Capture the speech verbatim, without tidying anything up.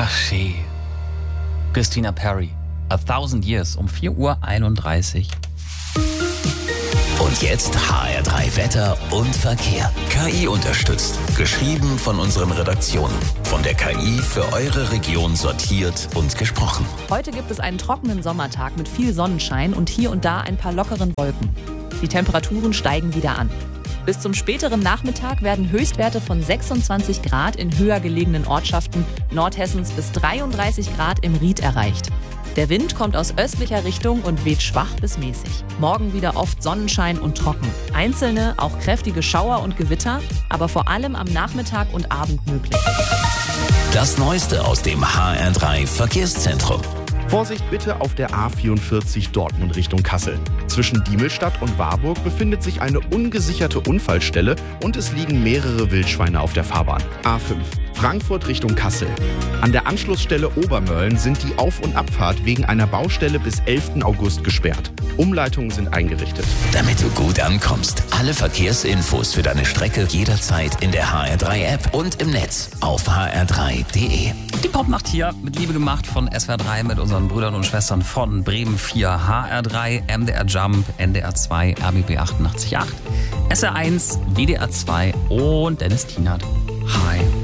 schön. Christina Perri, A Thousand Years um vier Uhr einunddreißig. Und jetzt H R drei Wetter und Verkehr. K I unterstützt. Geschrieben von unseren Redaktionen. Von der K I für eure Region sortiert und gesprochen. Heute gibt es einen trockenen Sommertag mit viel Sonnenschein und hier und da ein paar lockeren Wolken. Die Temperaturen steigen wieder an. Bis zum späteren Nachmittag werden Höchstwerte von sechsundzwanzig Grad in höher gelegenen Ortschaften Nordhessens bis dreiunddreißig Grad im Ried erreicht. Der Wind kommt aus östlicher Richtung und weht schwach bis mäßig. Morgen wieder oft Sonnenschein und trocken. Einzelne, auch kräftige Schauer und Gewitter, aber vor allem am Nachmittag und Abend möglich. Das Neueste aus dem H R drei Verkehrszentrum. Vorsicht bitte auf der A vierundvierzig Dortmund Richtung Kassel. Zwischen Diemelstadt und Warburg befindet sich eine ungesicherte Unfallstelle und es liegen mehrere Wildschweine auf der Fahrbahn. A fünf Frankfurt Richtung Kassel. An der Anschlussstelle Obermölln sind die Auf- und Abfahrt wegen einer Baustelle bis elften August gesperrt. Umleitungen sind eingerichtet. Damit du gut ankommst. Alle Verkehrsinfos für deine Strecke jederzeit in der H R drei App und im Netz auf h r drei punkt d e. Die Popnacht hier mit Liebe gemacht von S W R drei mit unseren Brüdern und Schwestern von Bremen vier, H R drei, M D R Jump, N D R zwei, R B B achtundachtzig Komma acht, S R eins, W D R zwei und Dennis Tienert. Hi.